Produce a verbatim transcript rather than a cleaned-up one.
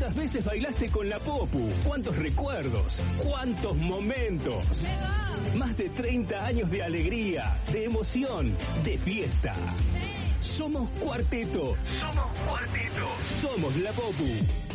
¿Cuántas veces bailaste con la Popu? ¿Cuántos recuerdos? ¿Cuántos momentos? Más de treinta años de alegría, de emoción, de fiesta. Somos Cuarteto. Somos Cuarteto. Somos la Popu.